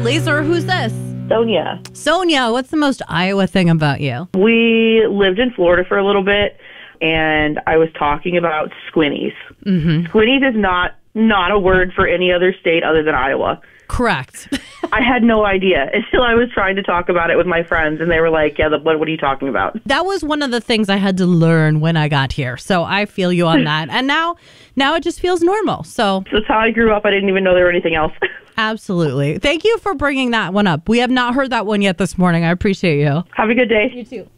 Laser, who's this? Sonia. Sonia, what's the most Iowa thing about you? We lived in Florida for a little bit, and I was talking about squinnies. Mm-hmm. Squinnies is not a word for any other state other than Iowa. Correct. I had no idea until I was trying to talk about it with my friends, and they were like, yeah, what are you talking about? That was one of the things I had to learn when I got here. So I feel you on that. And now it just feels normal. So that's how I grew up. I didn't even know there were anything else. Absolutely. Thank you for bringing that one up. We have not heard that one yet this morning. I appreciate you. Have a good day. You too.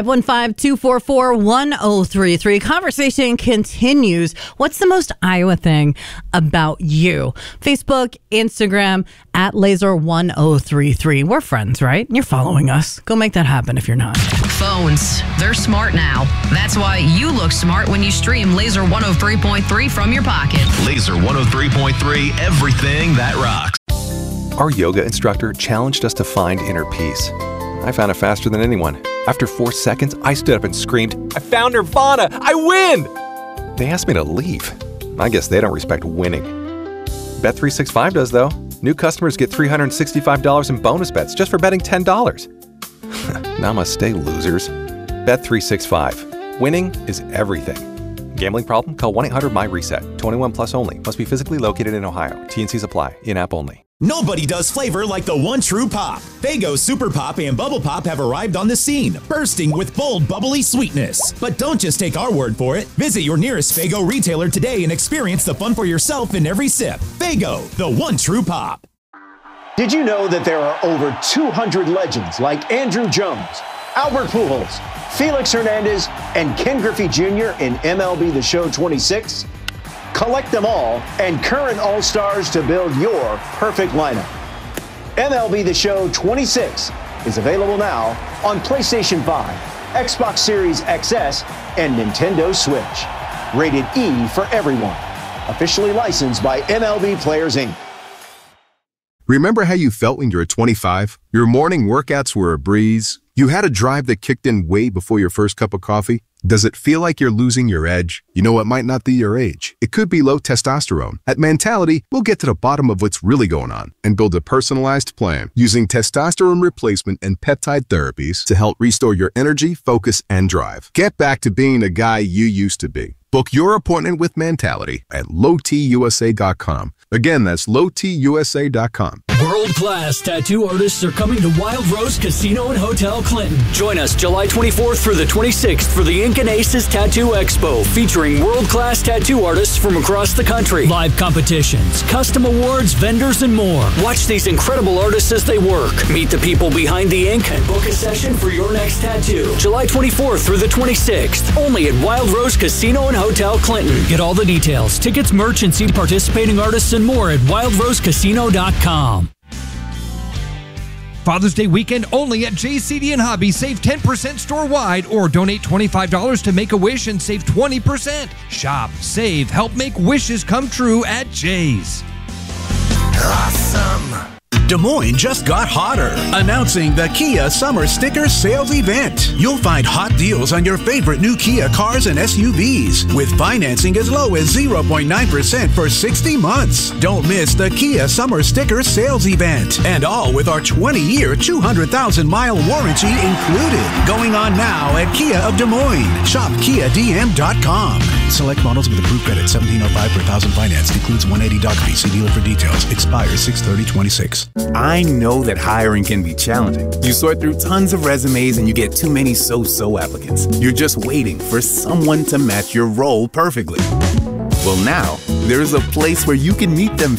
515-244-1033. Conversation continues. What's the most Iowa thing about you? Facebook, Instagram, at Laser1033. We're friends, right? You're following us. Go make that happen if you're not. Phones, they're smart now. That's why you look smart when you stream Laser 103.3 from your pocket. Laser 103.3, everything that rocks. Our yoga instructor challenged us to find inner peace. I found it faster than anyone. After 4 seconds, I stood up and screamed, "I found Nirvana! I win!" They asked me to leave. I guess they don't respect winning. Bet365 does, though. New customers get $365 in bonus bets just for betting $10. Namaste, losers. Bet365. Winning is everything. Gambling problem? Call 1-800-MY-RESET. 21 plus only. Must be physically located in Ohio. T&Cs apply. In-app only. Nobody does flavor like the one true pop. Faygo Super Pop and Bubble Pop have arrived on the scene, bursting with bold, bubbly sweetness. But don't just take our word for it. Visit your nearest Faygo retailer today and experience the fun for yourself in every sip. Faygo, the one true pop. Did you know that there are over 200 legends like Andrew Jones, Albert Pujols, Felix Hernandez, and Ken Griffey Jr. in MLB The Show 26? Collect them all and current All-Stars to build your perfect lineup. MLB The Show 26 is available now on PlayStation 5, Xbox Series XS, and Nintendo Switch. Rated E for everyone. Officially licensed by MLB Players, Inc. Remember how you felt when you were 25? Your morning workouts were a breeze. You had a drive that kicked in way before your first cup of coffee. Does it feel like you're losing your edge? You know, it might not be your age. It could be low testosterone. At Mentality, we'll get to the bottom of what's really going on and build a personalized plan using testosterone replacement and peptide therapies to help restore your energy, focus, and drive. Get back to being the guy you used to be. Book your appointment with Mentality at lowtusa.com. Again, that's lowtusa.com. World-class tattoo artists are coming to Wild Rose Casino and Hotel Clinton. Join us July 24th through the 26th for the Ink and Aces Tattoo Expo, featuring world-class tattoo artists from across the country. Live competitions, custom awards, vendors, and more. Watch these incredible artists as they work. Meet the people behind the ink and book a session for your next tattoo. July 24th through the 26th, only at Wild Rose Casino and Hotel Clinton. Get all the details, tickets, merch, and see participating artists and more at wildrosecasino.com. Father's Day weekend only at JCD and Hobby. Save 10% store-wide or donate $25 to Make-A-Wish and save 20%. Shop, save, help make wishes come true at Jay's. Awesome. Des Moines just got hotter, announcing the Kia Summer Sticker Sales Event. You'll find hot deals on your favorite new Kia cars and SUVs with financing as low as 0.9% for 60 months. Don't miss the Kia Summer Sticker Sales Event, and all with our 20-year, 200,000-mile warranty included. Going on now at Kia of Des Moines. Shop KiaDM.com. Select models with approved credit, $1,705 per thousand financed. Includes $180 doc fee. See dealer for details. Expires 6/30/26. I know that hiring can be challenging. You sort through tons of resumes and you get too many so-so applicants. You're just waiting for someone to match your role perfectly. Well, now, there's a place where you can meet them